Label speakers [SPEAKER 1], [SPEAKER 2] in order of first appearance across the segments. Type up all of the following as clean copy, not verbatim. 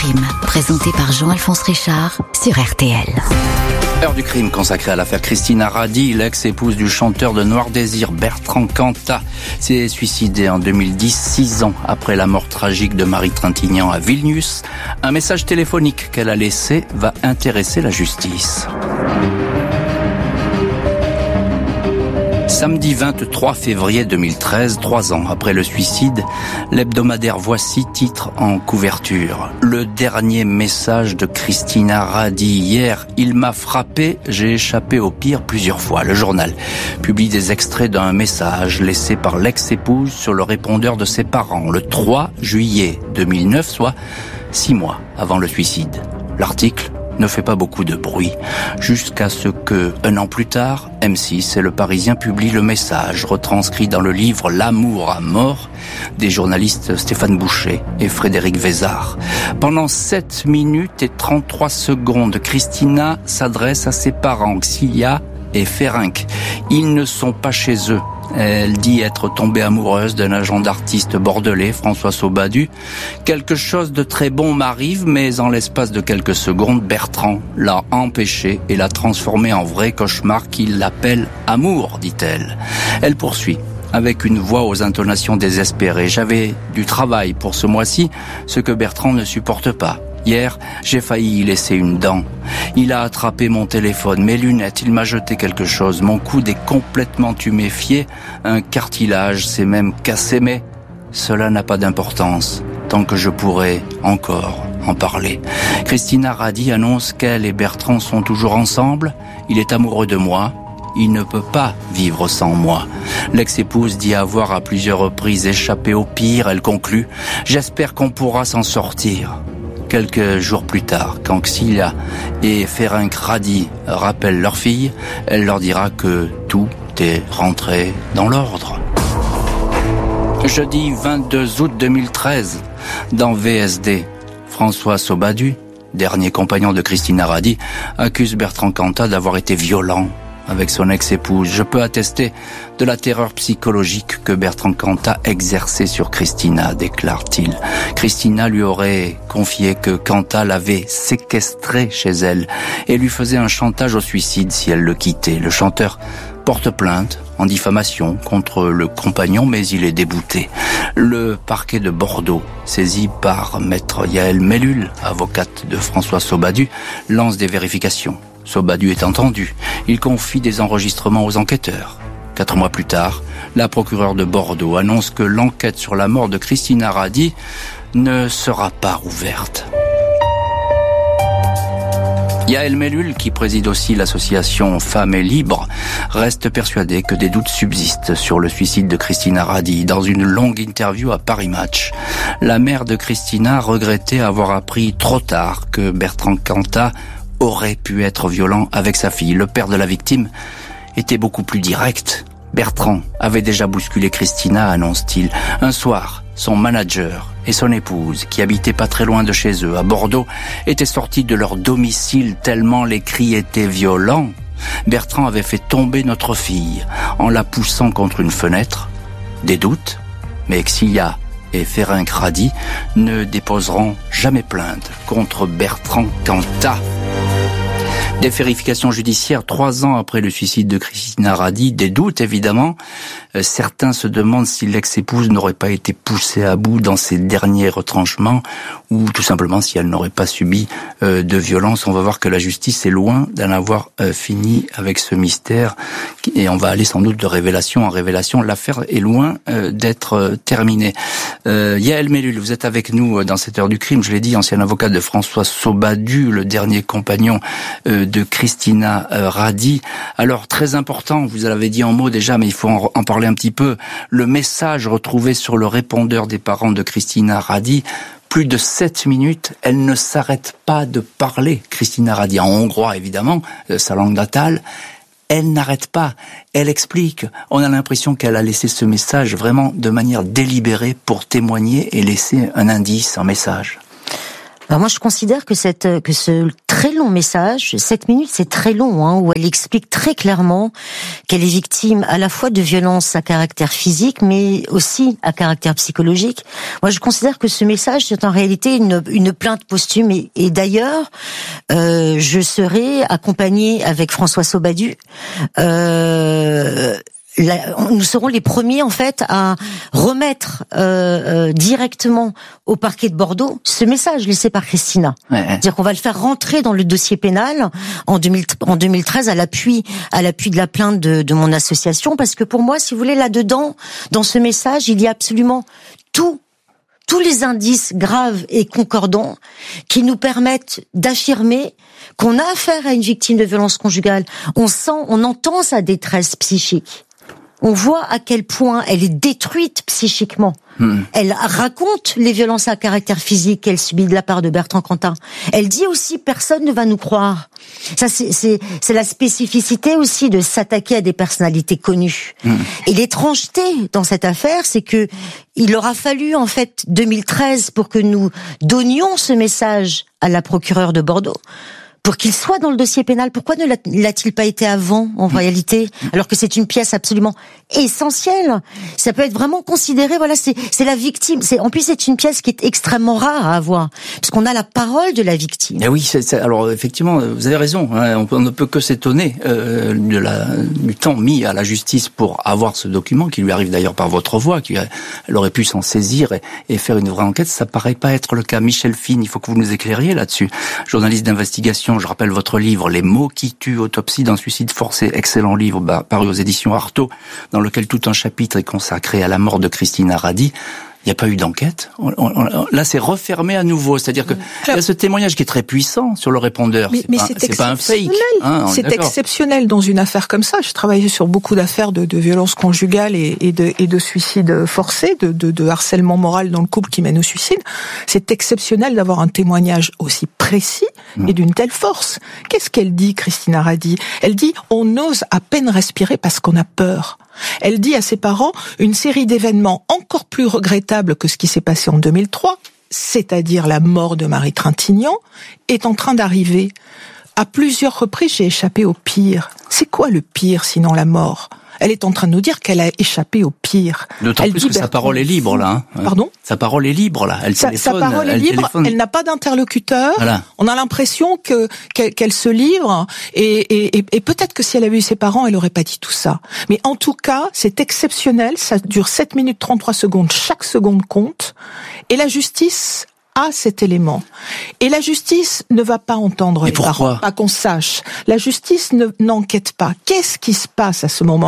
[SPEAKER 1] crime, présenté par Jean-Alphonse Richard sur RTL.
[SPEAKER 2] Heure du crime consacrée à l'affaire Christina Radi, l'ex-épouse du chanteur de Noir Désir, Bertrand Cantat, s'est suicidée en 2010, 6 ans après la mort tragique de Marie Trintignant à Vilnius. Un message téléphonique qu'elle a laissé va intéresser la justice. Samedi 23 février 2013, 3 ans après le suicide, l'hebdomadaire Voici titre en couverture: le dernier message de Christina Radi. Hier, il m'a frappé, j'ai échappé au pire plusieurs fois. Le journal publie des extraits d'un message laissé par l'ex-épouse sur le répondeur de ses parents le 3 juillet 2009, soit 6 mois avant le suicide. L'article ne fait pas beaucoup de bruit, jusqu'à ce que, 1 an plus tard, M6 et Le Parisien publient le message, retranscrit dans le livre L'amour à mort, des journalistes Stéphane Boucher et Frédéric Vézard. Pendant 7 minutes et 33 secondes, Christina s'adresse à ses parents, Xilia et Ferenc. Ils ne sont pas chez eux. Elle dit être tombée amoureuse d'un agent d'artiste bordelais, François Sobadu. Quelque chose de très bon m'arrive, mais en l'espace de quelques secondes, Bertrand l'a empêchée et l'a transformée en vrai cauchemar qu'il appelle amour, dit-elle. Elle poursuit avec une voix aux intonations désespérées. J'avais du travail pour ce mois-ci, ce que Bertrand ne supporte pas. Hier, j'ai failli y laisser une dent. Il a attrapé mon téléphone, mes lunettes, il m'a jeté quelque chose. Mon coude est complètement tuméfié, un cartilage s'est même cassé, mais cela n'a pas d'importance, tant que je pourrai encore en parler. Christina Radi annonce qu'elle et Bertrand sont toujours ensemble. Il est amoureux de moi. Il ne peut pas vivre sans moi. L'ex-épouse dit avoir à plusieurs reprises échappé au pire. Elle conclut: j'espère qu'on pourra s'en sortir. Quelques jours plus tard, quand Xilia et Ferenc Radi rappellent leur fille, elle leur dira que tout est rentré dans l'ordre. Jeudi 22 août 2013, dans VSD, François Sobadu, dernier compagnon de Christina Radi, accuse Bertrand Cantat d'avoir été violent avec son ex-épouse. Je peux attester de la terreur psychologique que Bertrand Cantat exerçait sur Christina, déclare-t-il. Christina lui aurait confié que Cantat l'avait séquestrée chez elle et lui faisait un chantage au suicide si elle le quittait. Le chanteur porte plainte en diffamation contre le compagnon, mais il est débouté. Le parquet de Bordeaux, saisi par maître Yael Mellul, avocate de François Sobadu, lance des vérifications. Sobadu est entendu. Il confie des enregistrements aux enquêteurs. 4 mois plus tard, la procureure de Bordeaux annonce que l'enquête sur la mort de Christina Radi ne sera pas ouverte. Yael Mellul, qui préside aussi l'association Femmes et Libres, reste persuadée que des doutes subsistent sur le suicide de Christina Radi. Dans une longue interview à Paris Match, la mère de Christina regrettait avoir appris trop tard que Bertrand Cantat aurait pu être violent avec sa fille. Le père de la victime était beaucoup plus direct. Bertrand avait déjà bousculé Christina, annonce-t-il. Un soir, son manager et son épouse, qui habitaient pas très loin de chez eux, à Bordeaux, étaient sortis de leur domicile tellement les cris étaient violents. Bertrand avait fait tomber notre fille en la poussant contre une fenêtre. Des doutes, mais Xilia et Ferenc Radi ne déposeront jamais plainte contre Bertrand Cantat. Des vérifications judiciaires 3 ans après le suicide de Christina Radi, des doutes évidemment. Certains se demandent si l'ex-épouse n'aurait pas été poussée à bout dans ses derniers retranchements ou tout simplement si elle n'aurait pas subi de violence. On va voir que la justice est loin d'en avoir fini avec ce mystère et on va aller sans doute de révélation en révélation. L'affaire est loin d'être terminée. Yael Mellul, vous êtes avec nous dans cette heure du crime. Je l'ai dit, ancien avocat de François Sobadu, le dernier compagnon de Christina Radi. Alors, très important, vous l'avez dit en mots déjà, mais il faut en parler un petit peu. Le message retrouvé sur le répondeur des parents de Christina Radi, plus de 7 minutes, elle ne s'arrête pas de parler. Christina Radi, en hongrois évidemment, sa langue natale, elle n'arrête pas, elle explique. On a l'impression qu'elle a laissé ce message vraiment de manière délibérée pour témoigner et laisser un indice, un message.
[SPEAKER 3] Alors moi, je considère que ce très long message, 7 minutes, c'est très long, où elle explique très clairement qu'elle est victime à la fois de violences à caractère physique, mais aussi à caractère psychologique. Moi, je considère que ce message, c'est en réalité une plainte posthume. Et d'ailleurs, je serai accompagnée avec François Sobadu. Nous serons les premiers en fait à remettre directement au parquet de Bordeaux ce message laissé par Christina.
[SPEAKER 2] Ouais.
[SPEAKER 3] C'est-à-dire qu'on va le faire rentrer dans le dossier pénal en 2013 à l'appui de la plainte de mon association, parce que pour moi, si vous voulez, là-dedans, dans ce message, il y a absolument tous les indices graves et concordants qui nous permettent d'affirmer qu'on a affaire à une victime de violence conjugale. On entend sa détresse psychique. On voit à quel point elle est détruite psychiquement. Elle raconte les violences à caractère physique qu'elle subit de la part de Bertrand Cantat. Elle dit aussi personne ne va nous croire. Ça, c'est la spécificité aussi de s'attaquer à des personnalités connues. Et l'étrangeté dans cette affaire, c'est que il aura fallu en fait 2013 pour que nous donnions ce message à la procureure de Bordeaux, pour qu'il soit dans le dossier pénal. Pourquoi ne l'a-t-il pas été avant, en réalité, alors que c'est une pièce absolument essentielle? Ça peut être vraiment considéré, voilà, c'est la victime. En plus, c'est une pièce qui est extrêmement rare à avoir, parce qu'on a la parole de la victime.
[SPEAKER 2] Et oui, alors effectivement, vous avez raison, on ne peut que s'étonner du temps mis à la justice pour avoir ce document, qui lui arrive d'ailleurs par votre voix, elle aurait pu s'en saisir et faire une vraie enquête. Ça paraît pas être le cas. Michel Fine, il faut que vous nous éclairiez là-dessus. Journaliste d'investigation, je rappelle votre livre, Les mots qui tuent, autopsie d'un suicide forcé, excellent livre, paru aux éditions Artaud, dans lequel tout un chapitre est consacré à la mort de Christina Radi. Il n'y a pas eu d'enquête. Là, c'est refermé à nouveau. C'est-à-dire que il y a ce témoignage qui est très puissant sur le répondeur.
[SPEAKER 4] Mais
[SPEAKER 2] c'est pas un fake.
[SPEAKER 4] C'est exceptionnel dans une affaire comme ça. J'ai travaillé sur beaucoup d'affaires de violences conjugales et de suicides forcés, de harcèlement moral dans le couple qui mène au suicide. C'est exceptionnel d'avoir un témoignage aussi précis et d'une telle force. Qu'est-ce qu'elle dit, Christina Radi? Elle dit « on ose à peine respirer parce qu'on a peur ». Elle dit à ses parents une série d'événements encore plus regrettables que ce qui s'est passé en 2003, c'est-à-dire la mort de Marie Trintignant, est en train d'arriver. À plusieurs reprises, j'ai échappé au pire. C'est quoi le pire sinon la mort ? Elle est en train de nous dire qu'elle a échappé au pire.
[SPEAKER 2] D'autant plus que sa parole est libre, là.
[SPEAKER 4] Pardon ?
[SPEAKER 2] Sa parole est libre, là.
[SPEAKER 4] Sa parole est libre, elle n'a pas d'interlocuteur. Voilà. On a l'impression qu'elle se livre, et peut-être que si elle avait eu ses parents, elle aurait pas dit tout ça. Mais en tout cas, c'est exceptionnel, ça dure 7 minutes 33 secondes, chaque seconde compte, et la justice a cet élément. Et la justice ne va pas entendre les parents, pas qu'on sache. La justice n'enquête pas. Qu'est-ce qui se passe à ce moment-là ?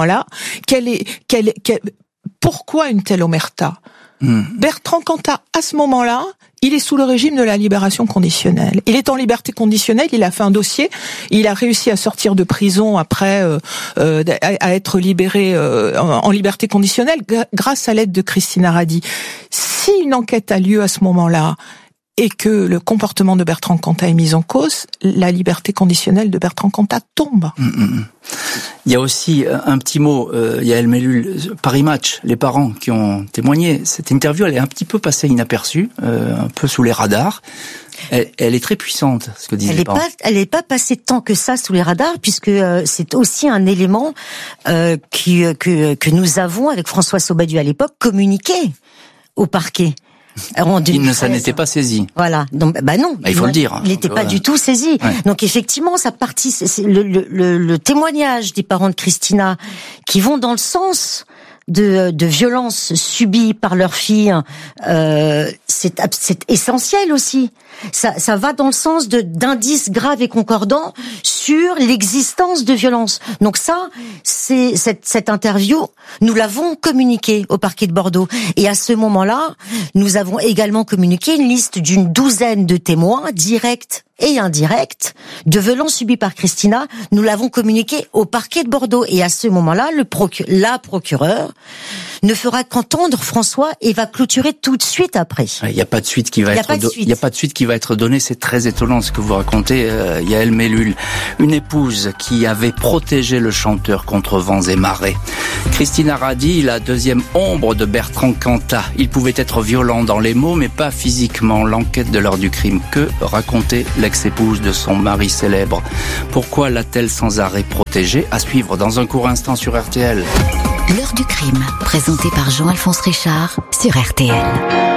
[SPEAKER 4] Pourquoi une telle omerta ? Bertrand Cantat, à ce moment-là, il est sous le régime de la libération conditionnelle. Il est en liberté conditionnelle, il a fait un dossier, il a réussi à sortir de prison après à être libéré en liberté conditionnelle grâce à l'aide de Christina Radi. Si une enquête a lieu à ce moment-là et que le comportement de Bertrand Cantat est mis en cause, la liberté conditionnelle de Bertrand Cantat tombe.
[SPEAKER 2] Il y a aussi un petit mot, Yael Mellul, Paris Match, les parents qui ont témoigné. Cette interview, elle est un petit peu passée inaperçue, un peu sous les radars. Elle est très puissante, ce que disent les parents.
[SPEAKER 3] Elle n'est pas passée tant que ça sous les radars, puisque c'est aussi un élément que nous avons, avec François Sobadu à l'époque, communiqué au parquet.
[SPEAKER 2] Ça n'était pas saisi.
[SPEAKER 3] Voilà. Donc, non.
[SPEAKER 2] Il faut le dire.
[SPEAKER 3] Il n'était pas du tout saisi. Ouais. Donc effectivement, ça partit, c'est le témoignage des parents de Christina qui vont dans le sens de violences subies par leur fille, c'est essentiel aussi. Ça va dans le sens d'indices graves et concordants sur l'existence de violences. Donc ça, c'est cette interview, nous l'avons communiquée au parquet de Bordeaux. Et à ce moment-là, nous avons également communiqué une liste d'une douzaine de témoins, directs et indirecte de violences subies par Christina. Nous l'avons communiqué au parquet de Bordeaux. Et à ce moment-là, la procureure ne fera qu'entendre François et va clôturer tout de suite après.
[SPEAKER 2] Il n'y a pas de suite qui va être donnée. C'est très étonnant ce que vous racontez, Yael Mellul. Une épouse qui avait protégé le chanteur contre vents et marées. Christina Radi, la deuxième ombre de Bertrand Cantat. Il pouvait être violent dans les mots, mais pas physiquement. L'enquête de l'heure du crime. Que racontait l'ex-épouse de son mari célèbre? Pourquoi l'a-t-elle sans arrêt protégée? À suivre dans un court instant sur RTL.
[SPEAKER 1] L'heure du crime, présentée par Jean-Alphonse Richard sur RTL.